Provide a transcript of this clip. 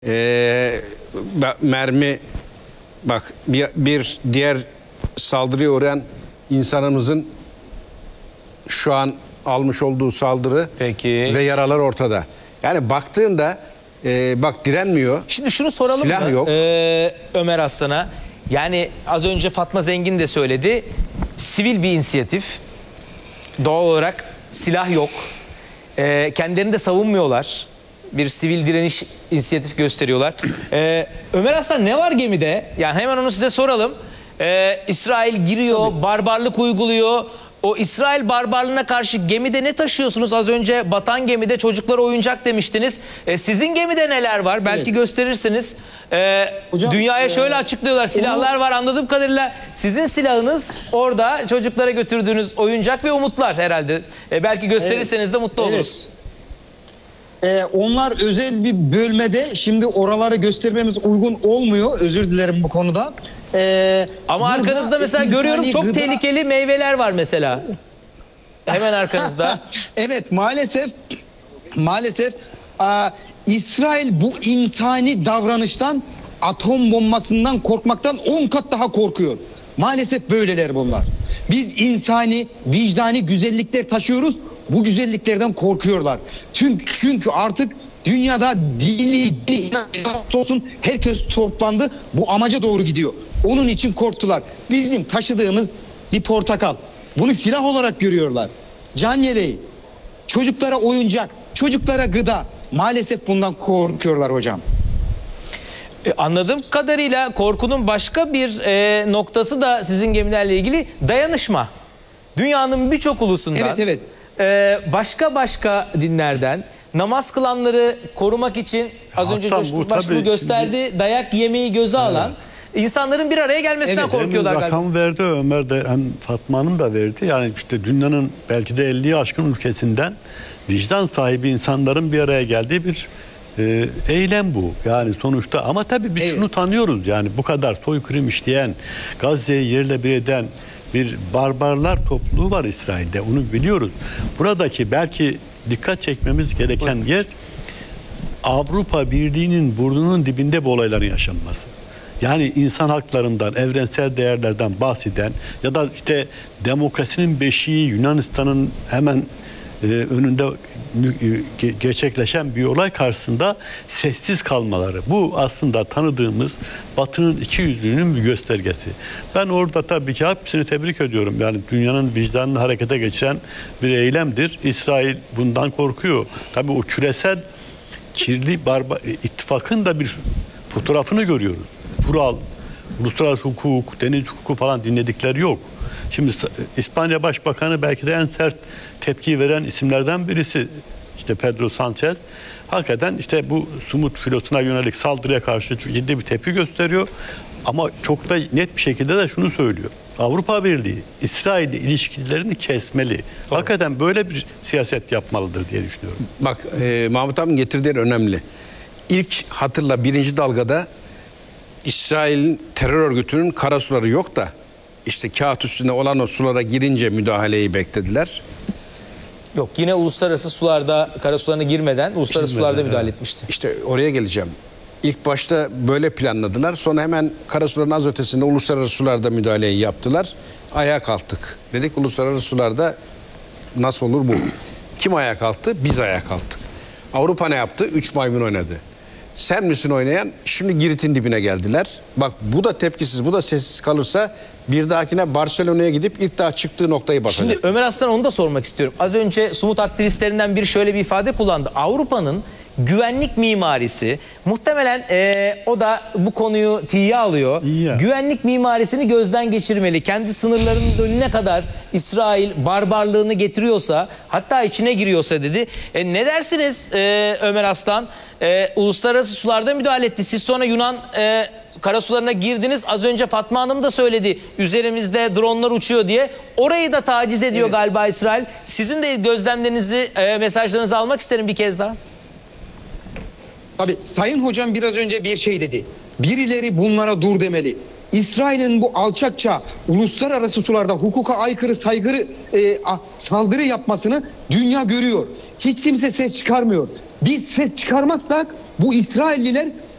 Mermi bak bir diğer saldırıya uğrayan insanımızın şu an almış olduğu saldırı ve yaralar ortada. Yani baktığında bak direnmiyor. Şimdi şunu soralım silah mı yok. Ömer Aslan'a? Yani az önce Fatma Zengin de söyledi. Sivil bir inisiyatif. Doğal olarak silah yok. Kendilerini de savunmuyorlar. Bir sivil direniş inisiyatif gösteriyorlar. Ömer Aslan, ne var gemide? Yani hemen onu size soralım. İsrail giriyor, barbarlık uyguluyor. O İsrail barbarlığına karşı gemide ne taşıyorsunuz? Az önce batan gemide çocuklara oyuncak demiştiniz. Sizin gemide neler var? Belki gösterirsiniz. Hocam, dünyaya şöyle açıklıyorlar. Silahlar var. Anladığım kadarıyla sizin silahınız orada çocuklara götürdüğünüz oyuncak ve umutlar herhalde. Belki gösterirseniz de mutlu oluruz. Onlar özel bir bölmede. Şimdi oraları göstermemiz uygun olmuyor. Özür dilerim bu konuda. Ama arkanızda mesela görüyorum çok tehlikeli meyveler var mesela. Hemen arkanızda. Evet, maalesef İsrail bu insani davranıştan, atom bombasından korkmaktan 10 kat daha korkuyor. Maalesef böyleler bunlar. Biz insani, vicdani güzellikler taşıyoruz. Bu güzelliklerden korkuyorlar. Çünkü artık dünyada dini olsun herkes toplandı. Bu amaca doğru gidiyor. Onun için korktular. Bizim taşıdığımız bir portakal. Bunu silah olarak görüyorlar. Can yeleği, çocuklara oyuncak, çocuklara gıda. Maalesef bundan korkuyorlar hocam. Anladığım kadarıyla korkunun başka bir noktası da sizin gemilerle ilgili dayanışma. Dünyanın birçok ulusundan, başka dinlerden namaz kılanları korumak için az önce Coşkun Başbuğ gösterdi, dayak yemeyi göze alan insanların bir araya gelmesinden korkuyorlar galiba. Rakam verdi Ömer de, hem Fatma Hanım da verdi. Yani işte dünyanın belki de 50'yi aşkın ülkesinden vicdan sahibi insanların bir araya geldiği bir eylem bu. Yani sonuçta, ama tabii biz şunu tanıyoruz, yani bu kadar soykırım işleyen, Gazze'yi yerle bir eden bir barbarlar topluluğu var İsrail'de. Onu biliyoruz. Buradaki belki dikkat çekmemiz gereken yer, Avrupa Birliği'nin burnunun dibinde bu olayların yaşanması. Yani insan haklarından, evrensel değerlerden bahseden ya da işte demokrasinin beşiği Yunanistan'ın hemen önünde gerçekleşen bir olay karşısında sessiz kalmaları. Bu aslında tanıdığımız Batı'nın ikiyüzlülüğünün bir göstergesi. Ben orada tabii ki hepsini tebrik ediyorum. Yani dünyanın vicdanını harekete geçiren bir eylemdir. İsrail bundan korkuyor. Tabii o küresel kirli ittifakın da bir fotoğrafını görüyoruz. Kural, uluslararası hukuk, deniz hukuku falan dinledikleri yok. Şimdi İspanya Başbakanı belki de en sert tepki veren isimlerden birisi. İşte Pedro Sanchez. Hakikaten işte bu Sumut filosuna yönelik saldırıya karşı ciddi bir tepki gösteriyor. Ama çok da net bir şekilde de şunu söylüyor. Avrupa Birliği İsrail'le ilişkilerini kesmeli. Tabii. Hakikaten böyle bir siyaset yapmalıdır diye düşünüyorum. Bak Mahmut abinin getirdiği önemli. İlk hatırla, birinci dalgada İsrail'in terör örgütünün kara suları yok da işte kağıt üstünde olan o sulara girince müdahaleyi beklediler. Yok, yine uluslararası sularda, kara sularına girmeden uluslararası sularda müdahale etmişti. İşte oraya geleceğim. İlk başta böyle planladılar. Sonra hemen kara suların az ötesinde uluslararası sularda müdahaleyi yaptılar. Ayağa kalktık. Dedik uluslararası sularda nasıl olur bu? Kim ayağa kalktı? Biz ayağa kalktık. Avrupa ne yaptı? 3 maymun oynadı. Sen misin oynayan? Şimdi Girit'in dibine geldiler. Bak bu da tepkisiz, bu da sessiz kalırsa bir dahakine Barcelona'ya gidip ilk daha çıktığı noktayı basacak. Şimdi Ömer Aslan, onu da sormak istiyorum. Az önce Sumut aktivistlerinden biri şöyle bir ifade kullandı. Avrupa'nın güvenlik mimarisi, muhtemelen o da bu konuyu tiye alıyor. Güvenlik mimarisini gözden geçirmeli. Kendi sınırlarının önüne kadar İsrail barbarlığını getiriyorsa, hatta içine giriyorsa dedi. Ne dersiniz Ömer Aslan? Uluslararası sularda müdahale etti. Siz sonra Yunan karasularına girdiniz. Az önce Fatma Hanım da söyledi. Üzerimizde dronlar uçuyor diye. Orayı da taciz ediyor galiba İsrail. Sizin de gözlemlerinizi, mesajlarınızı almak isterim bir kez daha. Tabii Sayın Hocam biraz önce bir şey dedi. Birileri bunlara dur demeli. İsrail'in bu alçakça uluslararası sularda hukuka aykırı saldırı yapmasını dünya görüyor. Hiç kimse ses çıkarmıyor. Biz ses çıkarmazsak bu İsrailliler